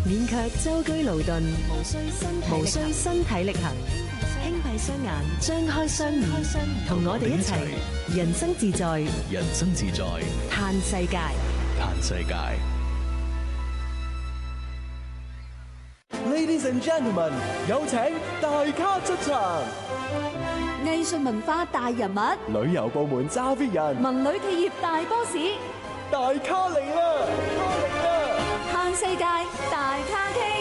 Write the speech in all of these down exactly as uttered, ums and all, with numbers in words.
免卻舟車勞頓，無需身體無需身體力行，輕閉雙眼，張開雙耳，同我哋一齊人生自在， 人生自在， 嘆世界， 嘆世界。 Ladies and gentlemen， 有請大咖出場。 藝術文化大人物， 旅遊部門揸 fit 人， 文旅企業大 boss， 大咖嚟啦！大咖嚟啦！ 嘆世界大咖傾。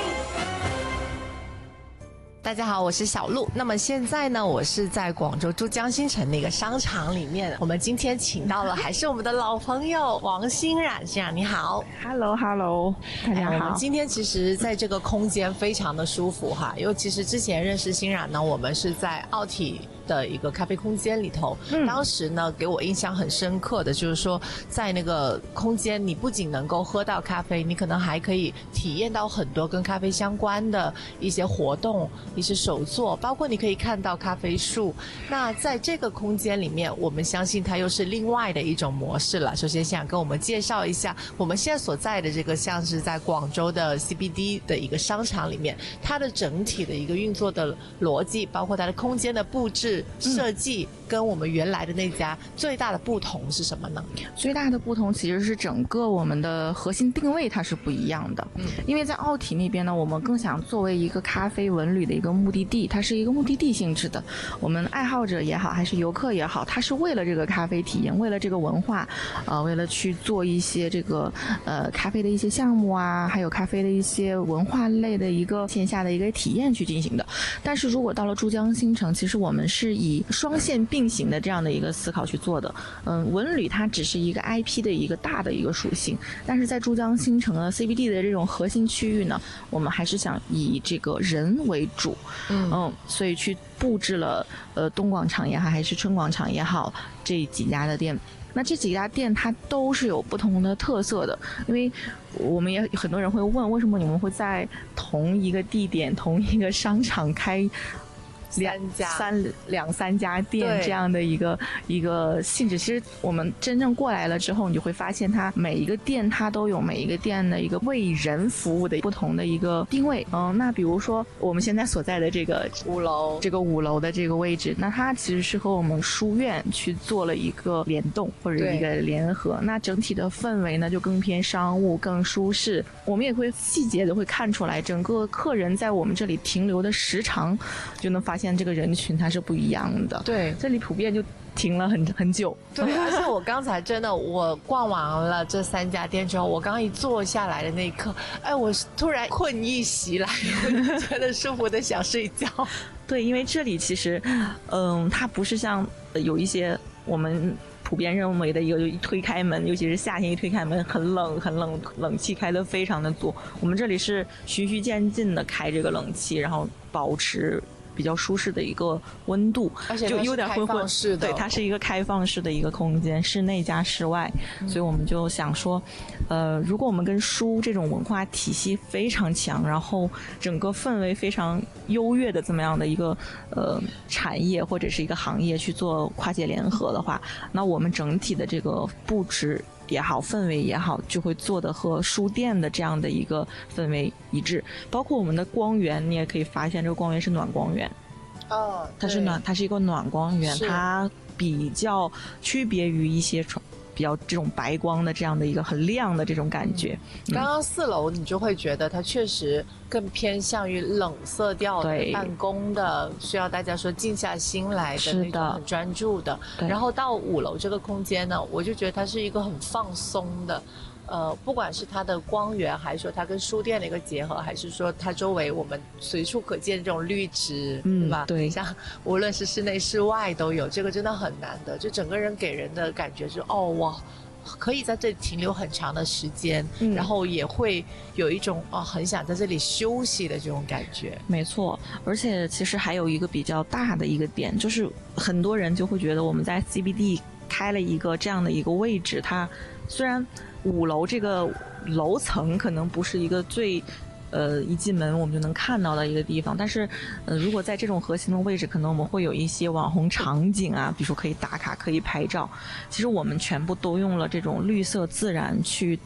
大家好，我是小鹿。那么现在呢，我是在广州珠江新城的一个商场里面。我们今天请到了还是我们的老朋友王欣冉，欣冉你好。 Hello Hello， 大家好、哎。 我们今天其实在这个空间非常的舒服哈，因为其实之前认识欣冉呢，我们是在奥体的一个咖啡空间里头、嗯、当时呢给我印象很深刻的就是说，在那个空间你不仅能够喝到咖啡，你可能还可以体验到很多跟咖啡相关的一些活动，一些手作，包括你可以看到咖啡树。那在这个空间里面，我们相信它又是另外的一种模式了。首先想跟我们介绍一下我们现在所在的这个像是在广州的 C B D 的一个商场里面，它的整体的一个运作的逻辑，包括它的空间的布置设计、嗯、跟我们原来的那家最大的不同是什么呢？ 最大的不同其实是整个我们的核心定位它是不一样的。嗯，因为在奥体那边呢，我们更想作为一个咖啡文旅的一个目的地，它是一个目的地性质的。我们爱好者也好，还是游客也好，它是为了这个咖啡体验，为了这个文化，呃，为了去做一些这个呃咖啡的一些项目啊，还有咖啡的一些文化类的一个线下的一个体验去进行的。但是如果到了珠江新城，其实我们是以双线并行的这样的一个思考去做的。嗯，文旅它只是一个 I P 的一个大的一个属性，但是在珠江新城的 C B D 的这种核心区域呢，我们还是想以这个人为主。嗯, 嗯所以去布置了呃东广场也好，还是春广场也好，这几家的店。那这几家店它都是有不同的特色的，因为我们也很多人会问，为什么你们会在同一个地点、同一个商场开两家三两三家店这样的一个一个性质？其实我们真正过来了之后，你就会发现它每一个店它都有每一个店的一个为人服务的不同的一个定位。嗯，那比如说我们现在所在的这个五楼， 这个五楼的这个位置，那它其实是和我们书院去做了一个联动或者一个联合，那整体的氛围呢就更偏商务，更舒适。我们也会细节的会看出来，整个客人在我们这里停留的时长，就能发现这个人群它是不一样的。 对， 这里普遍就停了很很久。 对，而且我刚才真的，我逛完了这三家店之后，我刚刚一坐下来的那一刻，哎，我突然困意袭来，我就觉得舒服的想睡觉。 对，因为这里其实，嗯，它不是像有一些我们普遍认为的一个一推开门，尤其是夏天一推开门很冷很冷，冷气开得非常的足。我们这里是循序渐进的开这个冷气，然后保持比较舒适的一个温度， 而且就有点混混式的，对，它是一个开放式的一个空间，室内加室外、嗯、所以我们就想说呃，如果我们跟书这种文化体系非常强，然后整个氛围非常优越的这么样的一个呃产业或者是一个行业去做跨界联合的话，那我们整体的这个布置也好，氛围也好，就会做的和书店的这样的一个氛围一致。包括我们的光源，你也可以发现这个光源是暖光源。 哦， 它是暖，它是一个暖光源，它比较区别于一些比较这种白光的这样的一个很亮的这种感觉。 嗯、刚刚四楼你就会觉得它确实更偏向于冷色调的办公的，需要大家说静下心来的那种很专注的。然后到五楼这个空间呢，我就觉得它是一个很放松的。呃，不管是它的光源，还是说它跟书店的一个结合，还是说它周围我们随处可见这种绿植，嗯，对吧？对，像无论是室内室外都有，这个真的很难得。就整个人给人的感觉是，哦哇，可以在这里停留很长的时间，嗯、然后也会有一种哦很想在这里休息的这种感觉。 没错，而且其实还有一个比较大的一个点，就是很多人就会觉得我们在 C B D 开了一个这样的一个位置，它虽然五楼这个楼层可能不是一个最呃一进门我们就能看到的一个地方，但是呃如果在这种核心的位置，可能我们会有一些网红场景啊，比如说可以打卡可以拍照，其实我们全部都用了这种绿色自然去